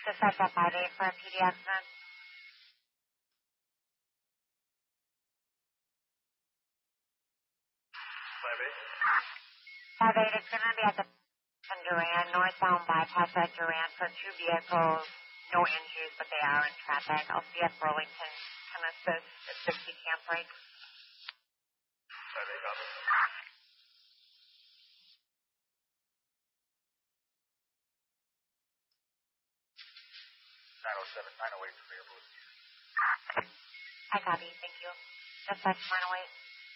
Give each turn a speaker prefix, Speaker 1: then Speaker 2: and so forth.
Speaker 1: Dispatch at 5-8 for a PD accident. 5-8, it's going to be at the Duran, northbound bypass at Duran for 2 vehicles. No injuries, but they are in traffic. I'll see if Burlington can assist at 60 Camp Break.
Speaker 2: 5-8, copy. 908 for Mayor Blue.
Speaker 1: I copy, thank you. Dispatch 908.